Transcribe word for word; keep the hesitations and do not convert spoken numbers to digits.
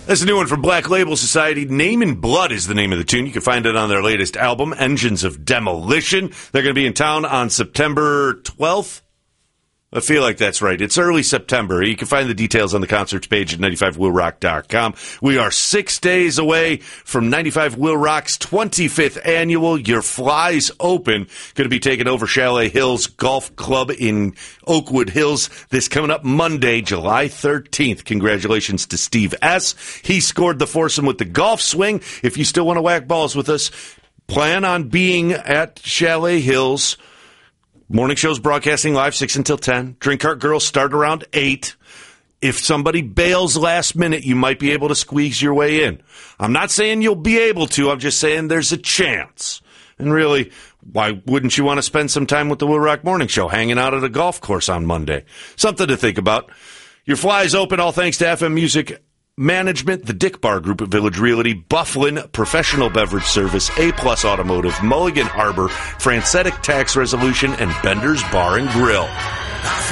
That's a new one from Black Label Society. Name in Blood is the name of the tune. You can find it on their latest album, Engines of Demolition. They're going to be in town on September twelfth. I feel like that's right. It's early September. You can find the details on the concerts page at ninety-five will rock dot com. We are six days away from ninety-five Will Rock's twenty-fifth annual Your Fly's Open. Going to be taking over Chalet Hills Golf Club in Oakwood Hills this coming up Monday, July thirteenth. Congratulations to Steve S. He scored the foursome with the golf swing. If you still want to whack balls with us, plan on being at Chalet Hills. Morning show's broadcasting live six until ten. Drink Cart Girls start around eight. If somebody bails last minute, you might be able to squeeze your way in. I'm not saying you'll be able to. I'm just saying there's a chance. And really, why wouldn't you want to spend some time with the Will Rock Morning Show hanging out at a golf course on Monday? Something to think about. Your Fly's Open, all thanks to F M Music Management, the Dick Bar Group at Village Realty, Bufflin Professional Beverage Service, A-Plus Automotive, Mulligan Harbor, Francetic Tax Resolution, and Bender's Bar and Grill.